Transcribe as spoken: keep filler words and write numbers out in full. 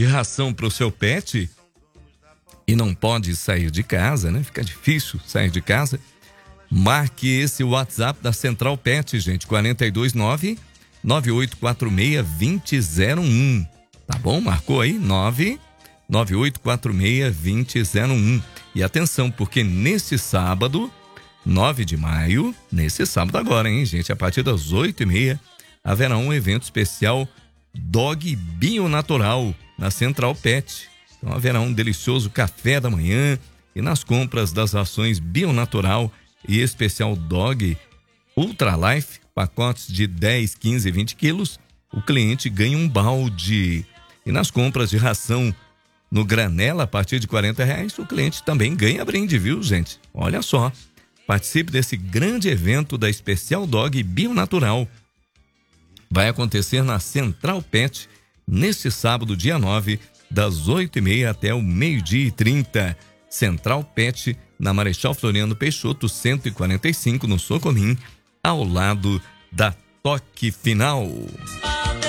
de ração para o seu pet e não pode sair de casa, né? Fica difícil sair de casa. Marque esse WhatsApp da Central Pet, gente, quatro dois nove, nove oito quatro seis, dois zero zero um. Tá bom? Marcou aí? nove nove oito quatro seis, dois zero zero um. E atenção, porque nesse sábado, nove de maio, nesse sábado agora, hein, gente? A partir das oito e meia, haverá um evento especial Dog Bionatural na Central Pet. Então haverá um delicioso café da manhã e nas compras das rações Bionatural e especial Dog Ultra Life, pacotes de dez, quinze e vinte quilos, o cliente ganha um balde. E nas compras de ração no granela a partir de quarenta reais, o cliente também ganha brinde, viu, gente? Olha só. Participe desse grande evento da Especial Dog Bionatural. Vai acontecer na Central Pet neste sábado, dia nove, das oito e meia até o meio-dia e trinta. Central Pet, na Marechal Floriano Peixoto, cento e quarenta e cinco, no Socomim, ao lado da Toque Final.